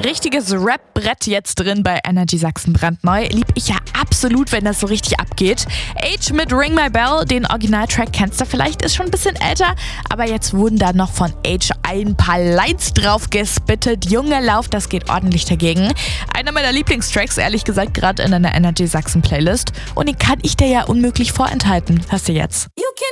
Richtiges Rap-Brett jetzt drin bei Energy Sachsen brandneu. Lieb ich ja absolut, wenn das so richtig abgeht. Age mit Ring My Bell, den Originaltrack kennst du vielleicht, ist schon ein bisschen älter, aber jetzt wurden da noch von Age ein paar Lines drauf gespittet. Junge Lauf, das geht ordentlich dagegen. Einer meiner Lieblingstracks, ehrlich gesagt, gerade in einer Energy Sachsen Playlist. Und den kann ich dir ja unmöglich vorenthalten. Hörst du jetzt?